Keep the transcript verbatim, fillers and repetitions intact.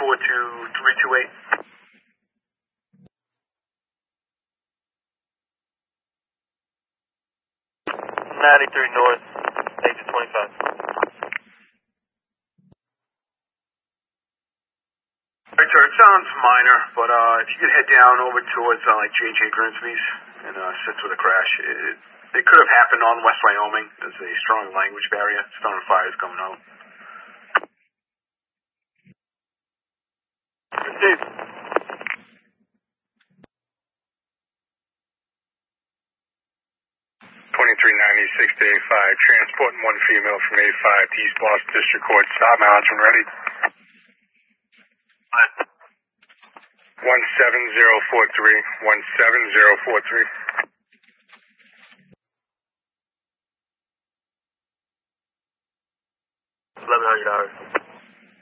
four two three two eight. ninety-three North, exit twenty-five. Right, sir, it sounds minor, but uh, if you could head down over towards uh, like J J Grimsby's and uh, assist with a crash. It, it could have happened on West Wyoming. There's a strong language barrier. Stone fires coming out. Received. twenty-three ninety, six to A five, transporting one female from A five to East Boston District Court. Stop mileage when ready. one seven zero four three, one seven zero four three. eleven hundred hours.